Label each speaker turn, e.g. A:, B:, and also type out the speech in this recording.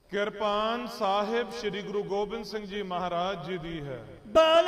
A: ਕਿਰਪਾਨ ਸਾਹਿਬ ਸ੍ਰੀ ਗੁਰੂ ਗੋਬਿੰਦ ਸਿੰਘ ਜੀ ਮਹਾਰਾਜ ਜੀ ਦੀ ਹੈ।